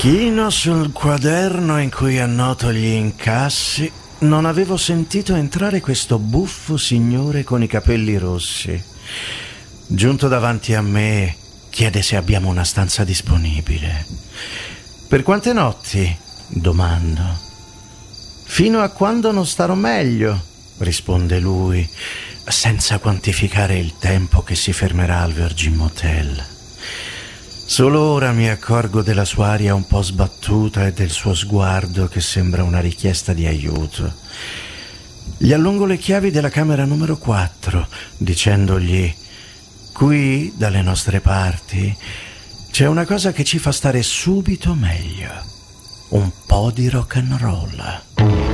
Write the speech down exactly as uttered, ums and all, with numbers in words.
Chino sul quaderno in cui annoto gli incassi. Non avevo sentito entrare questo buffo signore con i capelli rossi. Giunto davanti a me, chiede se abbiamo una stanza disponibile. Per quante notti? Domando. Fino a quando non starò meglio, risponde lui, senza quantificare il tempo che si fermerà al Virgin Motel. Solo ora mi accorgo della sua aria un po' sbattuta e del suo sguardo che sembra una richiesta di aiuto. Gli allungo le chiavi della camera numero quattro, dicendogli: qui, dalle nostre parti, c'è una cosa che ci fa stare subito meglio. Un po' di rock and roll.